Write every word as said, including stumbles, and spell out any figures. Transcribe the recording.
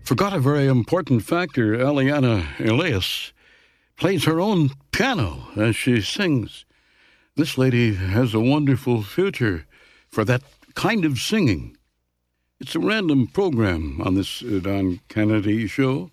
Forgot a very important factor. Eliana Elias plays her own piano as she sings. This lady has a wonderful future for that kind of singing. It's a random program on this uh, Don Kennedy show.